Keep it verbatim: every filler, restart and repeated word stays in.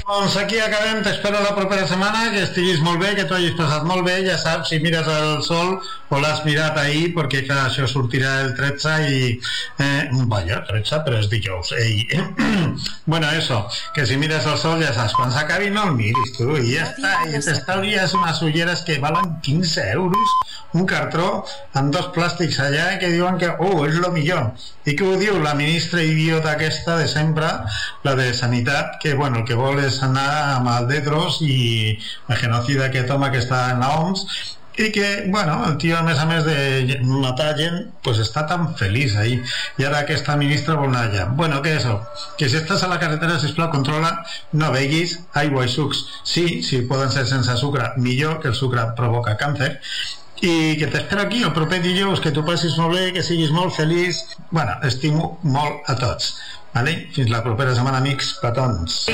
Doncs aquí acabem, t'espero la propera setmana, que estiguis molt bé, que t'ho hagis passat molt bé, ja saps, si mires el sol o l'has mirat ahir, perquè clar, això sortirà el tretze i... Eh, vaya, tretze, però és dijous. Ei. Bueno, eso, que si mires el sol ja saps, quan s'acabi no el miris tu, i ja està, i t'estalvies unes ulleres que valen quinze euros, un cartró amb dos plàstics allà que diuen que, oh, és lo millor. I que ho diu la ministra idiota aquesta de sempre, la de Sanitat, que, bueno, el que vol és anar amb el Dedros i el genocida que toma que està en la O M S, i que, bueno, el tio a més a més de matar gent, pues està tan feliç ahí, i ara aquesta ministra vol anar allà. Bueno, que eso, que si estàs a la carretera, sisplau, controla, no beguis aigua i sucs, sí, si poden ser sense sucre, millor, que el sucre provoca càncer, i que t'espero aquí el proper dijous, que t'ho passis molt bé, que siguis molt feliç. Bueno, estimo molt a tots, vale? Fins la propera setmana, amics, petons.